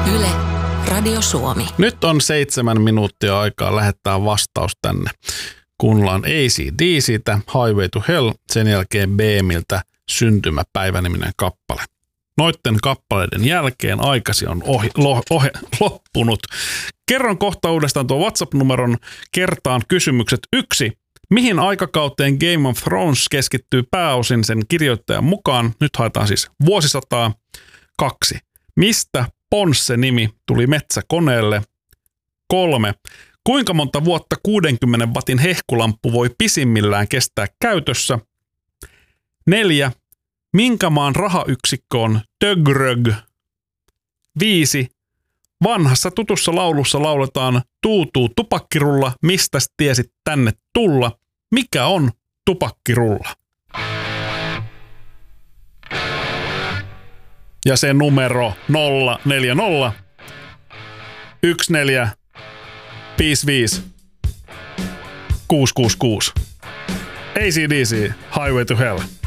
Yle, Radio Suomi. Nyt on 7 minuuttia aikaa lähettää vastaus tänne. Kuunnellaan AC/DC:tä, Highway to Hell, sen jälkeen BMiltä Syntymäpäivä-niminen kappale. Noitten kappaleiden jälkeen aikasi on loppunut. Kerron kohta uudestaan tuon WhatsApp-numeron, kertaan kysymykset. 1. Mihin aikakauteen Game of Thrones keskittyy pääosin sen kirjoittajan mukaan? Nyt haetaan siis vuosisataa. 2. Mistä Ponsse-nimi tuli metsäkoneelle? 3. Kuinka monta vuotta 60 watin hehkulamppu voi pisimmillään kestää käytössä? 4. Minkä maan rahayksikkö on tögrög? 5. Vanhassa tutussa laulussa lauletaan tuutuu tupakkirulla, mistäs tiesit tänne tulla? Mikä on tupakkirulla? Ja se numero 040 14 55 666. AC/DC, Highway to Hell.